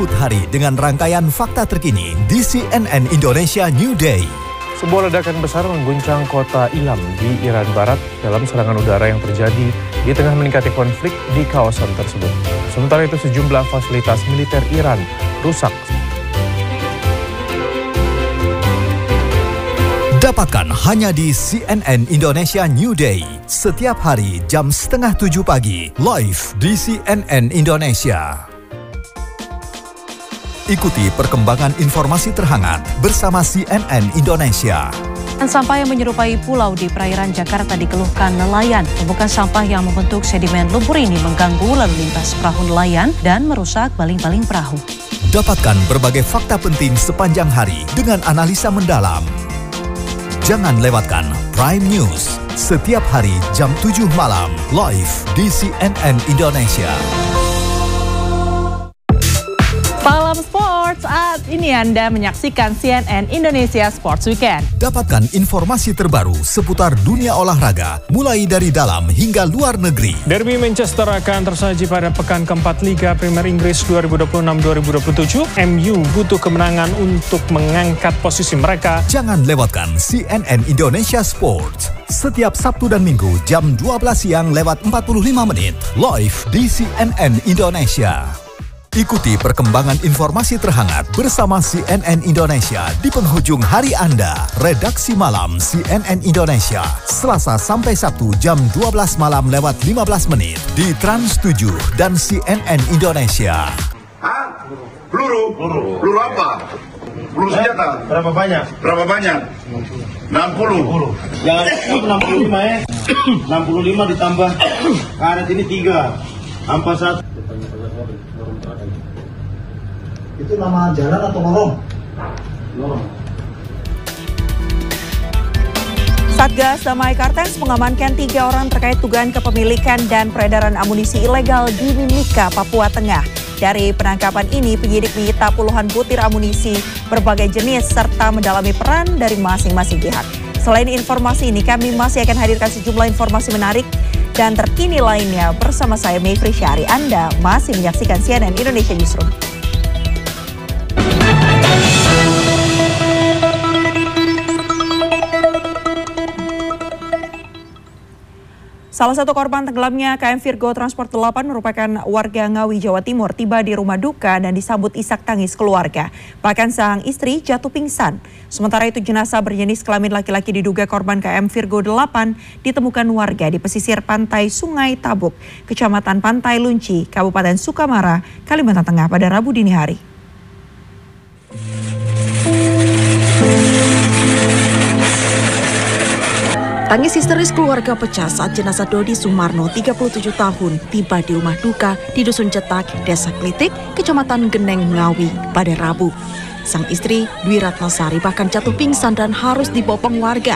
Sambut hari dengan rangkaian fakta terkini di CNN Indonesia New Day. Sebuah ledakan besar mengguncang kota Ilam di Iran Barat dalam serangan udara yang terjadi di tengah meningkatnya konflik di kawasan tersebut. Sementara itu sejumlah fasilitas militer Iran rusak. Dapatkan hanya di CNN Indonesia New Day. Setiap hari jam 6:30 pagi, live di CNN Indonesia. Ikuti perkembangan informasi terhangat bersama CNN Indonesia. Sampah yang menyerupai pulau di perairan Jakarta dikeluhkan nelayan. Tumpukan sampah yang membentuk sedimen lumpur ini mengganggu lalu lintas perahu nelayan dan merusak baling-baling perahu. Dapatkan berbagai fakta penting sepanjang hari dengan analisa mendalam. Jangan lewatkan Prime News setiap hari jam 7 malam live di CNN Indonesia. Salam Sports, saat ini Anda menyaksikan CNN Indonesia Sports Weekend. Dapatkan informasi terbaru seputar dunia olahraga, mulai dari dalam hingga luar negeri. Derby Manchester akan tersaji pada pekan keempat Liga Premier Inggris 2026-2027. MU butuh kemenangan untuk mengangkat posisi mereka. Jangan lewatkan CNN Indonesia Sports. Setiap Sabtu dan Minggu jam 12 siang lewat 45 menit. Live di CNN Indonesia. Ikuti perkembangan informasi terhangat bersama CNN Indonesia di penghujung hari Anda. Redaksi Malam CNN Indonesia, Selasa sampai Sabtu jam 12 malam lewat 15 menit di Trans 7 dan CNN Indonesia. Hah? Peluru? Peluru apa? Peluru senjata? Berapa banyak? 60. Jangan 65 ya. 65 ditambah karet ini 3. Ampas 1. Itu nama jalan atau lorong? Lorong. Satgas Damai Kartens mengamankan 3 orang terkait dugaan kepemilikan dan peredaran amunisi ilegal di Mimika, Papua Tengah. Dari penangkapan ini, penyidik menyita puluhan butir amunisi berbagai jenis serta mendalami peran dari masing-masing pihak. Selain informasi ini, kami masih akan hadirkan sejumlah informasi menarik dan terkini lainnya bersama saya Mayfri Syari. Anda masih menyaksikan CNN Indonesia Newsroom. Salah satu korban tenggelamnya KM Virgo Transport 8 merupakan warga Ngawi, Jawa Timur, tiba di rumah duka dan disambut isak tangis keluarga. Bahkan sang istri jatuh pingsan. Sementara itu jenazah berjenis kelamin laki-laki diduga korban KM Virgo 8 ditemukan warga di pesisir pantai Sungai Tabuk, Kecamatan Pantai Lunci, Kabupaten Sukamara, Kalimantan Tengah pada Rabu dini hari. Tangis histeris keluarga pecah saat jenazah Dodi Sumarno, 37 tahun, tiba di rumah duka di Dusun Cetak, Desa Klitik, Kecamatan Geneng, Ngawi, pada Rabu. Sang istri, Dwi Ratnasari, bahkan jatuh pingsan dan harus dibopong warga.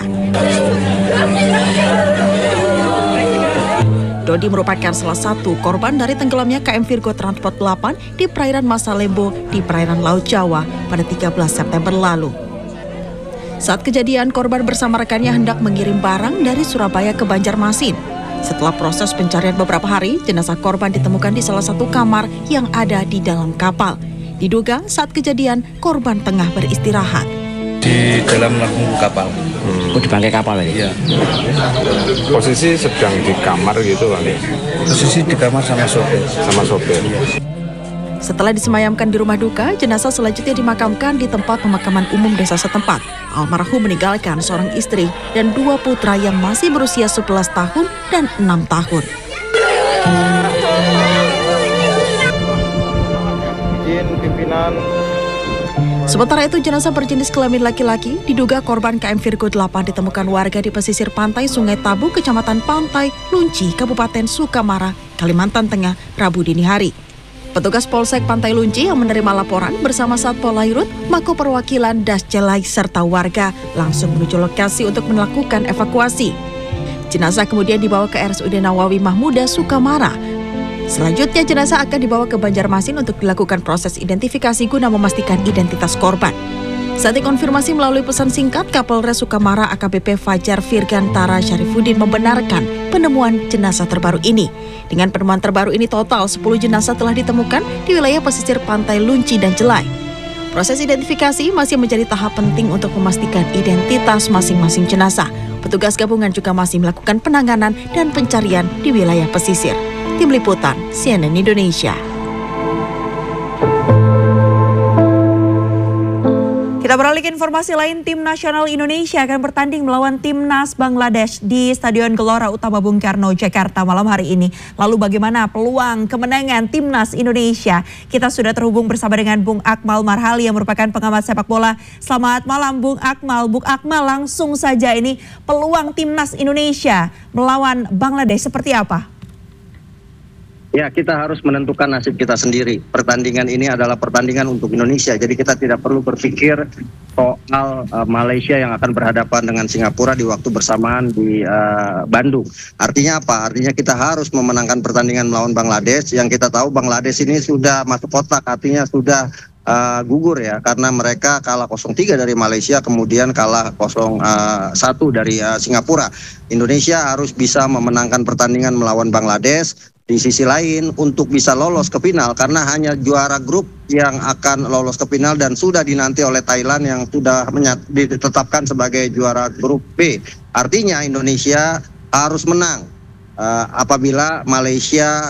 Dodi merupakan salah satu korban dari tenggelamnya KM Virgo Transport 8 di perairan Masalembo di perairan Laut Jawa pada 13 September lalu. Saat kejadian, korban bersama rekannya hendak mengirim barang dari Surabaya ke Banjarmasin. Setelah proses pencarian beberapa hari, jenazah korban ditemukan di salah satu kamar yang ada di dalam kapal. Diduga saat kejadian, korban tengah beristirahat. Di dalam kapal. Oh, di bangkai kapal ya? Iya. Posisi sedang di kamar gitu kali. Posisi di kamar sama sopir. Setelah disemayamkan di rumah duka, jenazah selanjutnya dimakamkan di tempat pemakaman umum desa setempat. Almarhum meninggalkan seorang istri dan 2 putra yang masih berusia 11 tahun dan 6 tahun. Izin pimpinan. Sementara itu, jenazah berjenis kelamin laki-laki diduga korban KM Virgo 8 ditemukan warga di pesisir pantai Sungai Tabuk, Kecamatan Pantai Lunci, Kabupaten Sukamara, Kalimantan Tengah, Rabu dini hari. Petugas Polsek Pantai Lunci yang menerima laporan bersama Satpol Lairut, Mako Perwakilan Dascelai serta warga langsung menuju lokasi untuk melakukan evakuasi. Jenazah kemudian dibawa ke RSUD Nawawi Mahmuda, Sukamara. Selanjutnya jenazah akan dibawa ke Banjarmasin untuk dilakukan proses identifikasi guna memastikan identitas korban. Saat dikonfirmasi melalui pesan singkat, Kapolres Sukamara AKBP Fajar Virgantara Syarifuddin membenarkan penemuan jenazah terbaru ini. Dengan penemuan terbaru ini total 10 jenazah telah ditemukan di wilayah pesisir pantai Lunci dan Jelai. Proses identifikasi masih menjadi tahap penting untuk memastikan identitas masing-masing jenazah. Petugas gabungan juga masih melakukan penanganan dan pencarian di wilayah pesisir. Tim Liputan CNN Indonesia. Kita beralih ke informasi lain, tim nasional Indonesia akan bertanding melawan timnas Bangladesh di Stadion Gelora Utama Bung Karno, Jakarta malam hari ini. Lalu bagaimana peluang kemenangan timnas Indonesia? Kita sudah terhubung bersama dengan Bung Akmal Marhali yang merupakan pengamat sepak bola. Selamat malam Bung Akmal. Bung Akmal, langsung saja ini peluang timnas Indonesia melawan Bangladesh seperti apa? Ya, kita harus menentukan nasib kita sendiri. Pertandingan ini adalah pertandingan untuk Indonesia. Jadi kita tidak perlu berpikir soal Malaysia yang akan berhadapan dengan Singapura di waktu bersamaan di Bandung. Artinya apa? Artinya kita harus memenangkan pertandingan melawan Bangladesh. Yang kita tahu Bangladesh ini sudah masuk kotak, artinya sudah gugur ya. Karena mereka kalah 0-3 dari Malaysia, kemudian kalah 0-1 dari Singapura. Indonesia harus bisa memenangkan pertandingan melawan Bangladesh. Di sisi lain untuk bisa lolos ke final, karena hanya juara grup yang akan lolos ke final dan sudah dinanti oleh Thailand yang sudah ditetapkan sebagai juara grup B. Artinya Indonesia harus menang apabila Malaysia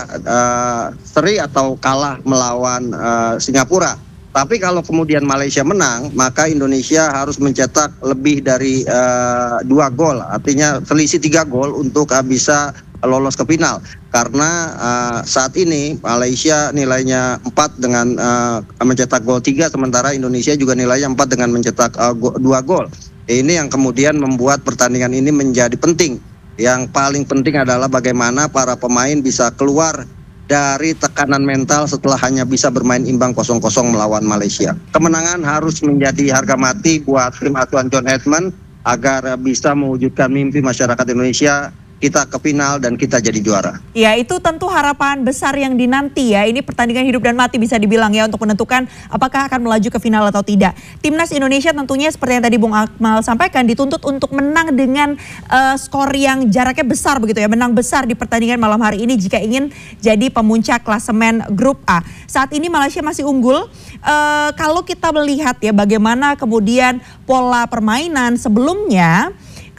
seri atau kalah melawan Singapura. Tapi kalau kemudian Malaysia menang, maka Indonesia harus mencetak lebih dari 2 gol. Artinya selisih 3 gol untuk bisa lolos ke final. Karena saat ini Malaysia nilainya 4 dengan mencetak gol 3, sementara Indonesia juga nilainya 4 dengan mencetak 2 gol. Ini yang kemudian membuat pertandingan ini menjadi penting. Yang paling penting adalah bagaimana para pemain bisa keluar dari tekanan mental setelah hanya bisa bermain imbang 0-0 melawan Malaysia. Kemenangan harus menjadi harga mati buat tim asuhan John Hedman agar bisa mewujudkan mimpi masyarakat Indonesia, kita ke final dan kita jadi juara. Ya, itu tentu harapan besar yang dinanti ya. Ini pertandingan hidup dan mati bisa dibilang ya untuk menentukan apakah akan melaju ke final atau tidak. Timnas Indonesia tentunya seperti yang tadi Bung Akmal sampaikan dituntut untuk menang dengan skor yang jaraknya besar begitu ya. Menang besar di pertandingan malam hari ini jika ingin jadi pemuncak klasemen grup A. Saat ini Malaysia masih unggul. Kalau kita melihat ya bagaimana kemudian pola permainan sebelumnya,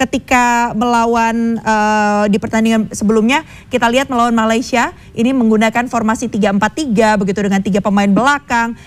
ketika melawan di pertandingan sebelumnya kita lihat melawan Malaysia ini menggunakan formasi 3-4-3 begitu dengan 3 pemain belakang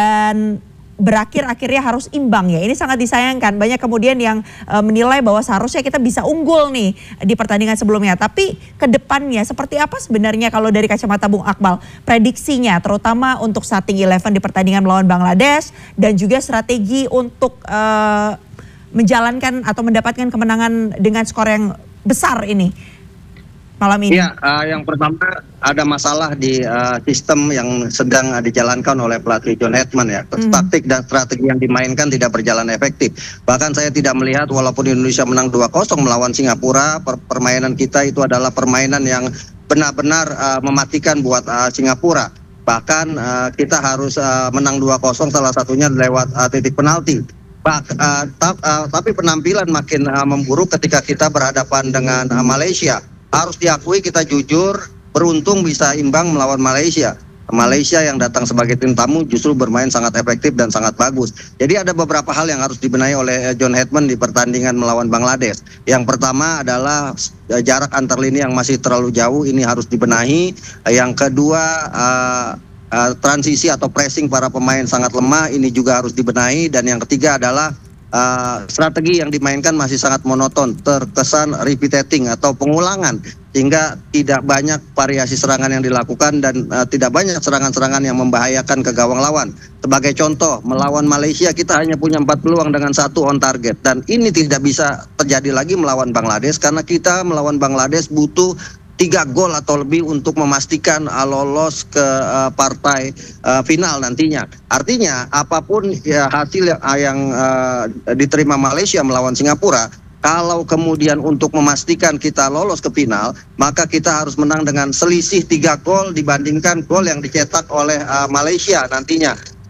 dan berakhir akhirnya harus imbang ya. Ini sangat disayangkan. Banyak kemudian yang menilai bahwa seharusnya kita bisa unggul nih di pertandingan sebelumnya. Tapi ke depannya seperti apa sebenarnya kalau dari kacamata Bung Akmal prediksinya terutama untuk starting 11 di pertandingan melawan Bangladesh dan juga strategi untuk menjalankan atau mendapatkan kemenangan dengan skor yang besar ini malam ini? Ya, yang pertama ada masalah di sistem yang sedang dijalankan oleh pelatih John Hedman ya. Taktik dan strategi yang dimainkan tidak berjalan efektif. Bahkan saya tidak melihat walaupun Indonesia menang 2-0 melawan Singapura, permainan kita itu adalah permainan yang benar-benar mematikan buat Singapura. Bahkan kita harus menang 2-0 salah satunya lewat titik penalti. Tapi penampilan makin memburuk ketika kita berhadapan dengan Malaysia. Harus diakui kita jujur, beruntung bisa imbang melawan Malaysia. Malaysia yang datang sebagai tim tamu justru bermain sangat efektif dan sangat bagus. Jadi ada beberapa hal yang harus dibenahi oleh John Hedman di pertandingan melawan Bangladesh. Yang pertama adalah jarak antar lini yang masih terlalu jauh, ini harus dibenahi. Yang kedua, transisi atau pressing para pemain sangat lemah, ini juga harus dibenahi. Dan yang ketiga adalah strategi yang dimainkan masih sangat monoton, terkesan repeating atau pengulangan, sehingga tidak banyak variasi serangan yang dilakukan dan tidak banyak serangan-serangan yang membahayakan ke gawang lawan. Sebagai contoh, melawan Malaysia kita hanya punya 4 peluang dengan 1 on target, dan ini tidak bisa terjadi lagi melawan Bangladesh karena kita melawan Bangladesh butuh 3 gol atau lebih untuk memastikan lolos ke partai final nantinya. Artinya apapun ya, hasil yang diterima Malaysia melawan Singapura, kalau kemudian untuk memastikan kita lolos ke final, maka kita harus menang dengan selisih 3 gol dibandingkan gol yang dicetak oleh Malaysia nantinya.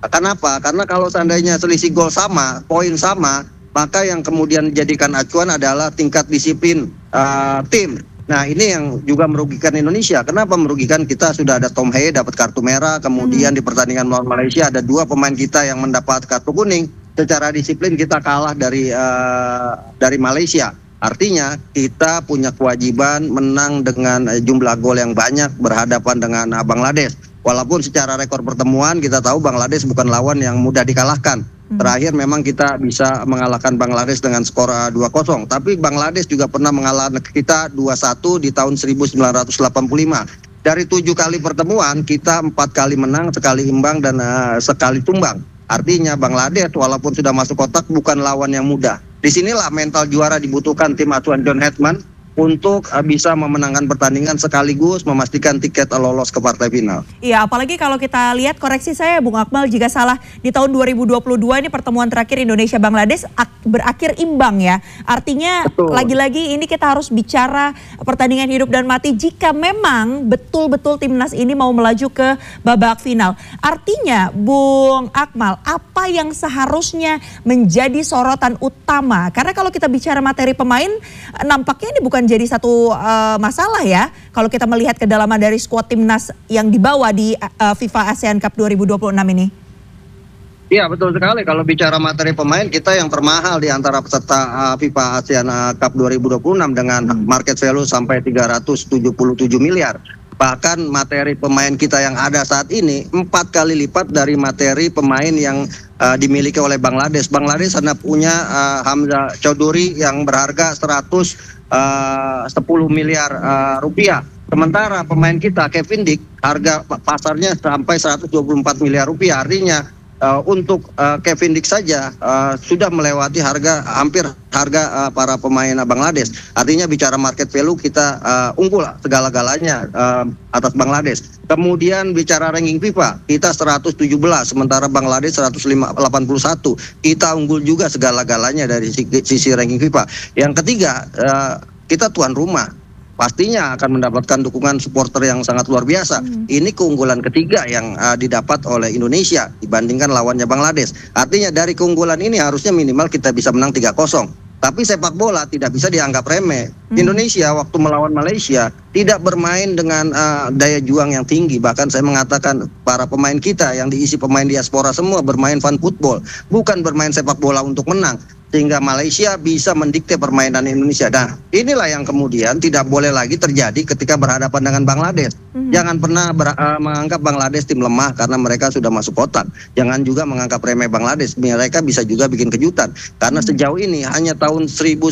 Kenapa? Karena kalau seandainya selisih gol sama, poin sama, maka yang kemudian dijadikan acuan adalah tingkat disiplin tim. Nah, ini yang juga merugikan Indonesia. Kenapa merugikan? Kita sudah ada Tom Haye dapat kartu merah, kemudian di pertandingan melawan Malaysia ada 2 pemain kita yang mendapat kartu kuning. Secara disiplin kita kalah dari Malaysia. Artinya kita punya kewajiban menang dengan jumlah gol yang banyak berhadapan dengan Bangladesh. Walaupun secara rekor pertemuan kita tahu Bangladesh bukan lawan yang mudah dikalahkan. Terakhir memang kita bisa mengalahkan Bangladesh dengan skor 2-0. Tapi Bangladesh juga pernah mengalahkan kita 2-1 di tahun 1985. Dari 7 kali pertemuan kita 4 kali menang, sekali imbang dan sekali tumbang. Artinya Bangladesh walaupun sudah masuk kotak bukan lawan yang mudah. Disinilah mental juara dibutuhkan tim asuhan John Hetman untuk bisa memenangkan pertandingan sekaligus memastikan tiket lolos ke partai final. Iya, apalagi kalau kita lihat, koreksi saya Bung Akmal jika salah, di tahun 2022 ini pertemuan terakhir Indonesia-Bangladesh berakhir imbang ya. Artinya lagi-lagi ini kita harus bicara pertandingan hidup dan mati jika memang betul-betul timnas ini mau melaju ke babak final. Artinya Bung Akmal, apa yang seharusnya menjadi sorotan utama? Karena kalau kita bicara materi pemain, nampaknya ini bukan jadi satu masalah ya kalau kita melihat kedalaman dari skuad timnas yang dibawa di FIFA ASEAN Cup 2026 ini. Iya, betul sekali. Kalau bicara materi pemain, kita yang termahal di antara peserta FIFA ASEAN Cup 2026 dengan market value sampai 377 miliar. Bahkan materi pemain kita yang ada saat ini 4 kali lipat dari materi pemain yang dimiliki oleh Bangladesh. Bangladesh hanya punya Hamza Choudhury yang berharga 110 miliar rupiah. Sementara pemain kita Kevin Dick harga pasarnya sampai 124 miliar rupiah. Artinya untuk Kevin Dick saja sudah melewati hampir harga para pemain Bangladesh. Artinya bicara market value kita unggul segala-galanya atas Bangladesh. Kemudian bicara ranking FIFA, kita 117 sementara Bangladesh 181. Kita unggul juga segala-galanya dari sisi ranking FIFA. Yang ketiga, kita tuan rumah. Pastinya akan mendapatkan dukungan supporter yang sangat luar biasa. Ini keunggulan ketiga yang didapat oleh Indonesia dibandingkan lawannya Bangladesh. Artinya dari keunggulan ini harusnya minimal kita bisa menang 3-0. Tapi sepak bola tidak bisa dianggap remeh. Indonesia waktu melawan Malaysia tidak bermain dengan daya juang yang tinggi. Bahkan saya mengatakan para pemain kita yang diisi pemain diaspora semua bermain fun football. Bukan bermain sepak bola untuk menang. Sehingga Malaysia bisa mendikte permainan Indonesia. Nah, inilah yang kemudian tidak boleh lagi terjadi ketika berhadapan dengan Bangladesh. Jangan pernah menganggap Bangladesh tim lemah karena mereka sudah masuk kotak. Jangan juga menganggap remeh Bangladesh. Mereka bisa juga bikin kejutan. Karena sejauh ini hanya tahun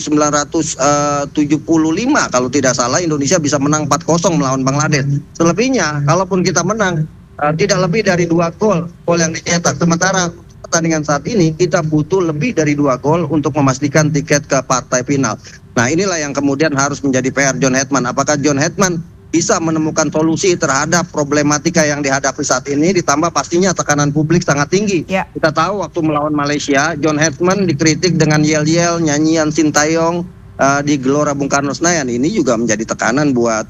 1975 kalau tidak salah Indonesia bisa menang 4-0 melawan Bangladesh. Selebihnya, kalaupun kita menang, tidak lebih dari 2 gol yang dicetak. Sementara pertandingan saat ini kita butuh lebih dari 2 gol untuk memastikan tiket ke partai final. Nah, inilah yang kemudian harus menjadi PR John Hetman. Apakah John Hetman bisa menemukan solusi terhadap problematika yang dihadapi saat ini, ditambah pastinya tekanan publik sangat tinggi. Kita tahu waktu melawan Malaysia, John Hetman dikritik dengan yel-yel nyanyian Sintayong di Gelora Bung Karno Senayan. Ini juga menjadi tekanan buat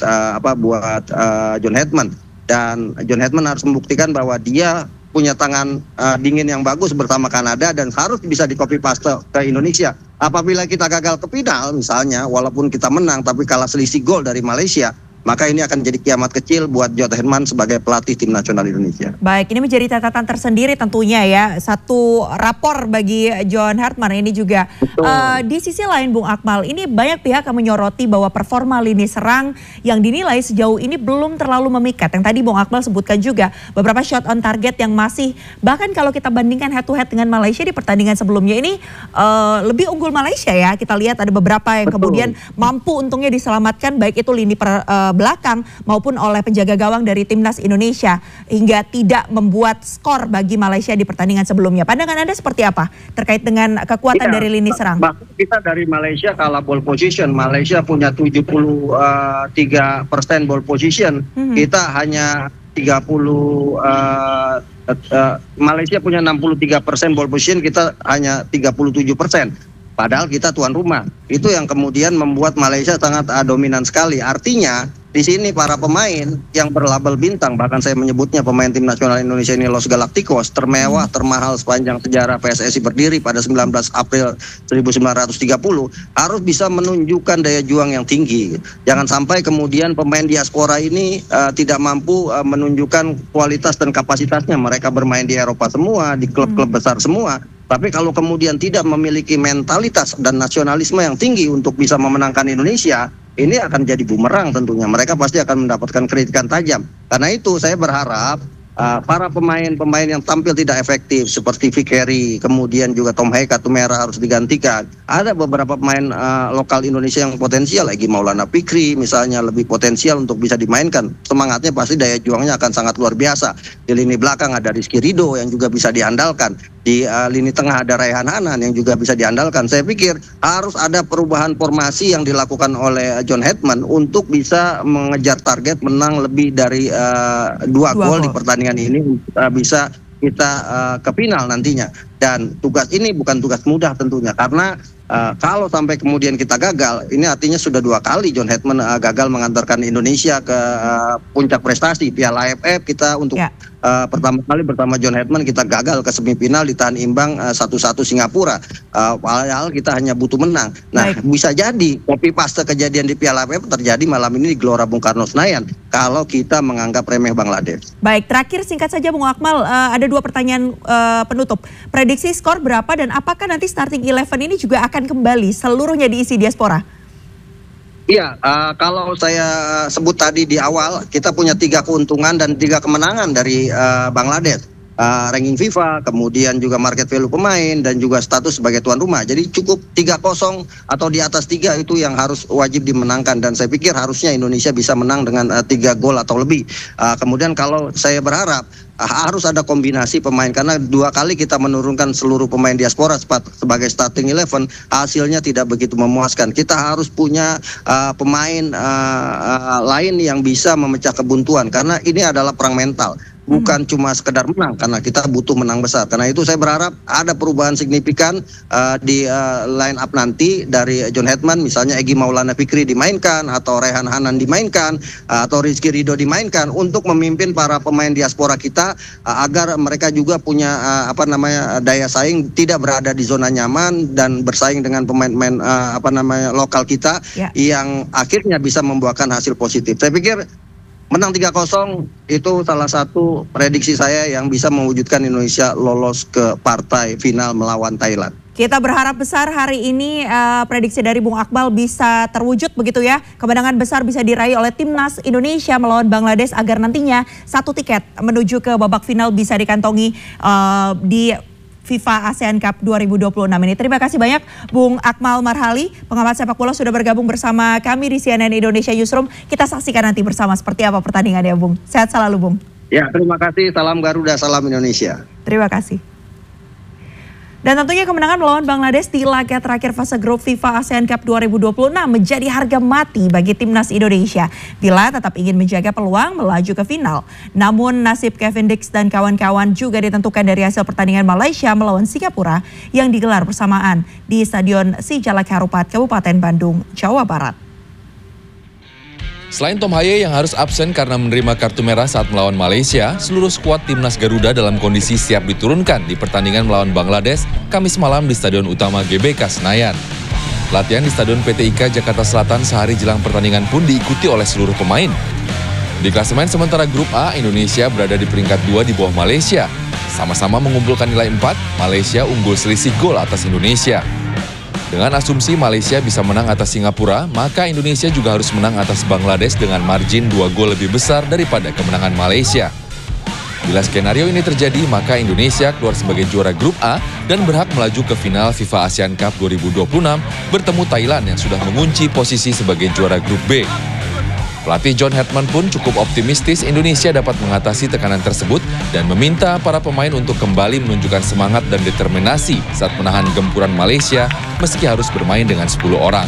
John Hetman. Dan John Hetman harus membuktikan bahwa dia punya tangan dingin yang bagus bersama Kanada dan harus bisa di copy paste ke Indonesia. Apabila kita gagal ke final misalnya, walaupun kita menang tapi kalah selisih gol dari Malaysia, maka ini akan jadi kiamat kecil buat John Hetman sebagai pelatih tim nasional Indonesia. Baik, ini menjadi catatan tersendiri tentunya ya. Satu rapor bagi John Hetman ini juga. Di sisi lain Bung Akmal, ini banyak pihak yang menyoroti bahwa performa lini serang yang dinilai sejauh ini belum terlalu memikat. Yang tadi Bung Akmal sebutkan juga beberapa shot on target yang masih, bahkan kalau kita bandingkan head to head dengan Malaysia di pertandingan sebelumnya ini lebih unggul Malaysia ya. Kita lihat ada beberapa yang kemudian mampu untungnya diselamatkan, baik itu lini belakang maupun oleh penjaga gawang dari timnas Indonesia, hingga tidak membuat skor bagi Malaysia di pertandingan sebelumnya. Pandangan Anda seperti apa terkait dengan kekuatan dari lini serang? Kita dari Malaysia kalah ball position. Malaysia punya 73% ball position. Kita hanya 30. Malaysia punya 63% ball position, kita hanya 37%. Padahal kita tuan rumah. Itu yang kemudian membuat Malaysia sangat dominan sekali. Artinya di sini para pemain yang berlabel bintang, bahkan saya menyebutnya pemain tim nasional Indonesia ini Los Galacticos, termewah, termahal sepanjang sejarah PSSI berdiri pada 19 April 1930, harus bisa menunjukkan daya juang yang tinggi. Jangan sampai kemudian pemain diaspora ini tidak mampu menunjukkan kualitas dan kapasitasnya. Mereka bermain di Eropa semua, di klub-klub besar semua. Tapi kalau kemudian tidak memiliki mentalitas dan nasionalisme yang tinggi untuk bisa memenangkan Indonesia, ini akan jadi bumerang tentunya. Mereka pasti akan mendapatkan kritikan tajam. Karena itu saya berharap para pemain-pemain yang tampil tidak efektif seperti Fikeri, kemudian juga Tom Hai Katumera harus digantikan. Ada beberapa pemain lokal Indonesia yang potensial, lagi Maulana Fikri misalnya lebih potensial untuk bisa dimainkan. Semangatnya pasti daya juangnya akan sangat luar biasa. Di lini belakang ada Rizky Ridho yang juga bisa diandalkan. Di lini tengah ada Raihan Hanan yang juga bisa diandalkan. Saya pikir harus ada perubahan formasi yang dilakukan oleh John Hetman untuk bisa mengejar target menang lebih dari 2 gol di pertandingan ini, bisa kita ke final nantinya. Dan tugas ini bukan tugas mudah tentunya, karena kalau sampai kemudian kita gagal, ini artinya sudah 2 kali John Hetman gagal mengantarkan Indonesia ke puncak prestasi. Piala AFF kita untuk pertama kali bersama John Hetman kita gagal ke semifinal, ditahan imbang 1-1 Singapura. Padahal kita hanya butuh menang. Nah, bisa jadi copy paste kejadian di Piala AFF terjadi malam ini di Gelora Bung Karno Senayan kalau kita menganggap remeh Bangladesh. Baik, terakhir singkat saja Bung Akmal, ada 2 pertanyaan penutup. Prediksi skor berapa dan apakah nanti starting 11 ini juga akan kembali seluruhnya diisi diaspora? Iya, kalau saya sebut tadi di awal, kita punya 3 keuntungan dan 3 kemenangan dari Bangladesh. Ranking FIFA, kemudian juga market value pemain, dan juga status sebagai tuan rumah. Jadi cukup 3-0 atau di atas 3 itu yang harus wajib dimenangkan. Dan saya pikir harusnya Indonesia bisa menang dengan 3 gol atau lebih. Kemudian kalau saya berharap harus ada kombinasi pemain, karena 2 kali kita menurunkan seluruh pemain diaspora sebagai starting 11, hasilnya tidak begitu memuaskan. Kita harus punya pemain lain yang bisa memecah kebuntuan, karena ini adalah perang mental. Bukan cuma sekedar menang, karena kita butuh menang besar. Karena itu saya berharap ada perubahan signifikan di line up nanti dari John Hetman, misalnya Egy Maulana Fikri dimainkan, atau Raihan Hanan dimainkan, atau Rizky Ridho dimainkan untuk memimpin para pemain diaspora kita agar mereka juga punya daya saing, tidak berada di zona nyaman dan bersaing dengan pemain-pemain lokal kita yang akhirnya bisa membuahkan hasil positif. Saya pikir menang 3-0 itu salah satu prediksi saya yang bisa mewujudkan Indonesia lolos ke partai final melawan Thailand. Kita berharap besar hari ini prediksi dari Bung Akmal bisa terwujud begitu ya. Kemenangan besar bisa diraih oleh timnas Indonesia melawan Bangladesh agar nantinya 1 tiket menuju ke babak final bisa dikantongi di FIFA ASEAN Cup 2026 ini. Terima kasih banyak Bung Akmal Marhali, pengamat sepak bola, sudah bergabung bersama kami di CNN Indonesia Newsroom. Kita saksikan nanti bersama seperti apa pertandingannya, Bung. Sehat selalu, Bung. Ya, terima kasih. Salam Garuda, salam Indonesia. Terima kasih. Dan tentunya kemenangan melawan Bangladesh di laga terakhir fase grup FIFA ASEAN Cup 2026 menjadi harga mati bagi timnas Indonesia bila tetap ingin menjaga peluang melaju ke final. Namun nasib Kevin Dix dan kawan-kawan juga ditentukan dari hasil pertandingan Malaysia melawan Singapura yang digelar bersamaan di Stadion Sijalak Harupat, Kabupaten Bandung, Jawa Barat. Selain Tom Haye yang harus absen karena menerima kartu merah saat melawan Malaysia, seluruh skuad timnas Garuda dalam kondisi siap diturunkan di pertandingan melawan Bangladesh Kamis malam di Stadion Utama GBK Senayan. Latihan di Stadion PT IKA Jakarta Selatan sehari jelang pertandingan pun diikuti oleh seluruh pemain. Di klasemen sementara grup A, Indonesia berada di peringkat 2 di bawah Malaysia. Sama-sama mengumpulkan nilai 4, Malaysia unggul selisih gol atas Indonesia. Dengan asumsi Malaysia bisa menang atas Singapura, maka Indonesia juga harus menang atas Bangladesh dengan margin 2 gol lebih besar daripada kemenangan Malaysia. Bila skenario ini terjadi, maka Indonesia keluar sebagai juara grup A dan berhak melaju ke final FIFA ASEAN Cup 2026 bertemu Thailand yang sudah mengunci posisi sebagai juara grup B. Pelatih John Hetman pun cukup optimistis Indonesia dapat mengatasi tekanan tersebut dan meminta para pemain untuk kembali menunjukkan semangat dan determinasi saat menahan gempuran Malaysia meski harus bermain dengan 10 orang.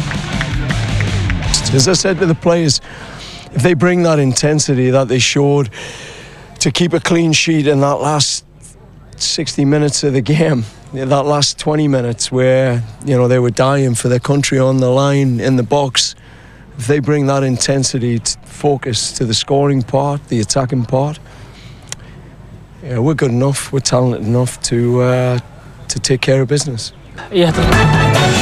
As I said to the players, if they bring that intensity that they showed to keep a clean sheet in that last 60 minutes of the game, that last 20 minutes where, you know, they were dying for their country on the line in the box, if they bring that intensity, focus to the scoring part, the attacking part, yeah, we're good enough, we're talented enough to take care of business. Iya.